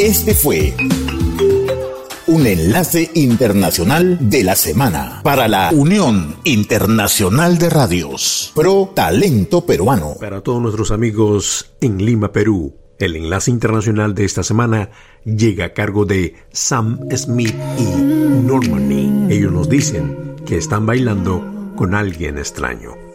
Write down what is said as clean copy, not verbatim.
Este fue un enlace internacional de la semana para la Unión Internacional de Radios Pro Talento Peruano. Para todos nuestros amigos en Lima, Perú, el enlace internacional de esta semana llega a cargo de Sam Smith y Normani. Ellos nos dicen que están bailando con alguien extraño.